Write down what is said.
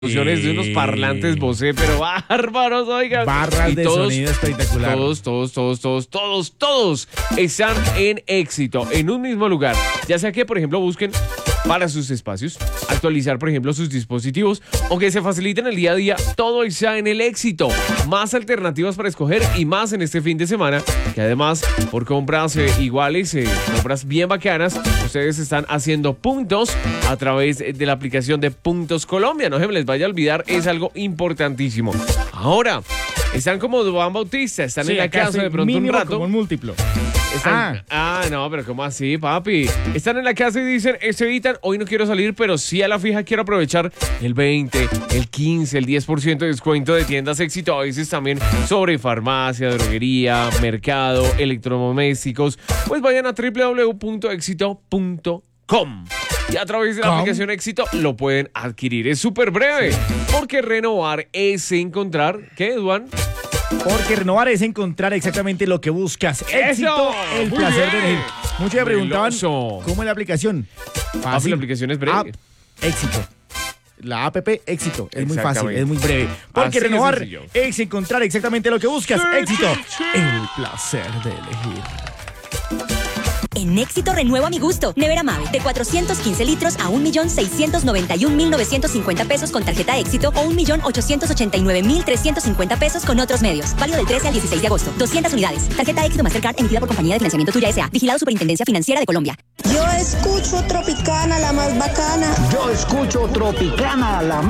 de unos parlantes Bose, pero bárbaros, oigan. Barras Y de sonido espectacular. Todos están en Éxito, en un mismo lugar. Ya sea que, por ejemplo, busquen para sus espacios, actualizar, por ejemplo, sus dispositivos o que se faciliten el día a día, todo está en el Éxito. Más alternativas para escoger y más en este fin de semana, que además, por compras iguales, compras bien bacanas, ustedes están haciendo puntos a través de la aplicación de Puntos Colombia. No se les vaya a olvidar, es algo importantísimo. Ahora, están como Juan Bautista, están en la casa de pronto un rato. Como un múltiplo. No, pero ¿cómo así, papi? Están en la casa y dicen, evitan, hoy no quiero salir, pero sí a la fija quiero aprovechar el 20, el 15, el 10% de descuento de tiendas Éxito. A veces también sobre farmacia, droguería, mercado, electrodomésticos. Pues vayan a www.exito.com. Y a través de la aplicación Éxito lo pueden adquirir. Es súper breve, porque renovar es encontrar... ¿Qué, Eduan? Porque renovar es encontrar exactamente lo que buscas. Éxito, el muy placer bien. de elegir. Muchos me preguntaban, Veloso. ¿cómo es la aplicación? Papi, la aplicación es breve. Éxito. La app Éxito. Es muy fácil, Exactamente. es muy breve. Porque Así de renovar sencillo. es encontrar exactamente lo que buscas. Sí, Éxito, sí. el placer de elegir. En Éxito renuevo a mi gusto. Nevera Mave de 415 litros a 1.691.950 pesos con tarjeta Éxito o 1.889.350 pesos con otros medios. Válido del 13 al 16 de agosto. 200 unidades. Tarjeta Éxito Mastercard emitida por Compañía de Financiamiento Tuya S.A. Vigilado Superintendencia Financiera de Colombia. Yo escucho Tropicana, la más bacana. Yo escucho Tropicana, la